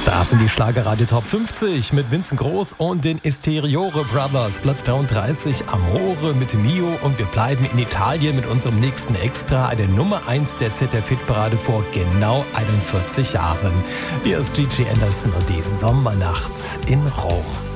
Das sind die Schlagerradio Top 50 mit Vincent Groß und den Esteriore Brothers. Platz 33 Amore mit Mio und wir bleiben in Italien mit unserem nächsten Extra, eine Nummer 1 der ZDF-Hitparade vor genau 41 Jahren. Hier ist Gigi Anderson und die Sommernacht in Rom.